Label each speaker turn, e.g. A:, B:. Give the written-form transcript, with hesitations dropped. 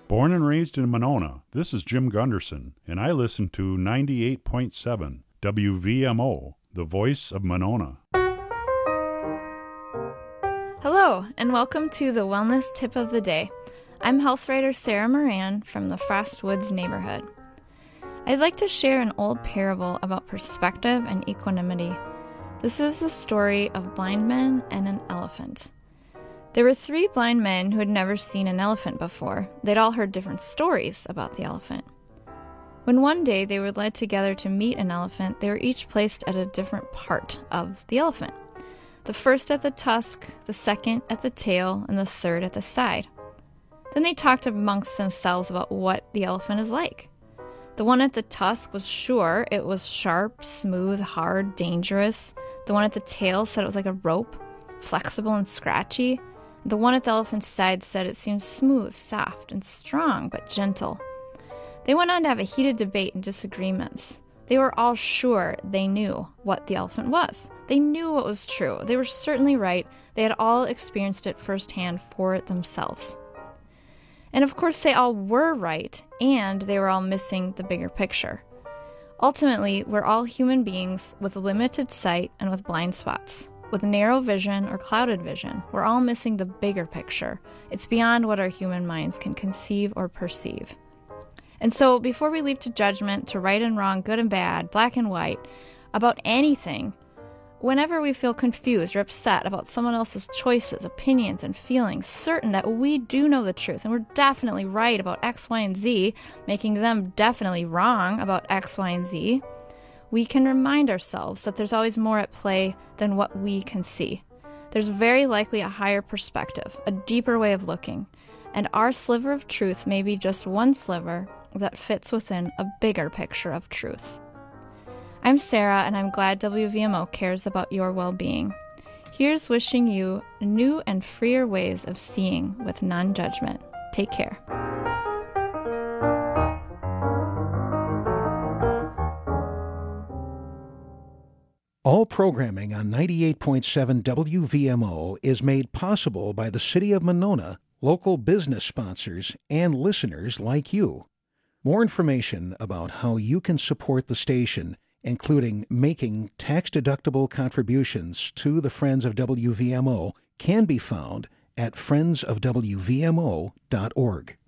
A: Born and raised in Monona, this is Jim Gunderson, and I listen to 98.7 WVMO, the voice of Monona.
B: Hello, and welcome to the Wellness Tip of the Day. I'm health writer Sarah Moran from the Frost Woods neighborhood. I'd like to share an old parable about perspective and equanimity. This is the story of blind men and an elephant. There were 3 blind men who had never seen an elephant before. They'd all heard different stories about the elephant. When one day they were led together to meet an elephant, they were each placed at a different part of the elephant. The first at the tusk, the second at the tail, and the third at the side. Then they talked amongst themselves about what the elephant is like. The one at the tusk was sure it was sharp, smooth, hard, dangerous. The one at the tail said it was like a rope, flexible and scratchy. The one at the elephant's side said it seemed smooth, soft, and strong, but gentle. They went on to have a heated debate and disagreements. They were all sure they knew what the elephant was. They knew what was true. They were certainly right. They had all experienced it firsthand for themselves. And of course they all were right, and they were all missing the bigger picture. Ultimately, we're all human beings with limited sight and with blind spots. With narrow vision or clouded vision, we're all missing the bigger picture. It's beyond what our human minds can conceive or perceive. And so, before we leap to judgment, to right and wrong, good and bad, black and white, about anything, whenever we feel confused or upset about someone else's choices, opinions, and feelings, certain that we do know the truth and we're definitely right about X, Y, and Z, making them definitely wrong about X, Y, and Z, we can remind ourselves that there's always more at play than what we can see. There's very likely a higher perspective, a deeper way of looking, and our sliver of truth may be just one sliver that fits within a bigger picture of truth. I'm Sarah, and I'm glad WVMO cares about your well-being. Here's wishing you new and freer ways of seeing with non-judgment. Take care.
C: All programming on 98.7 WVMO is made possible by the City of Monona, local business sponsors, and listeners like you. More information about how you can support the station, including making tax-deductible contributions to the Friends of WVMO, can be found at friendsofwvmo.org.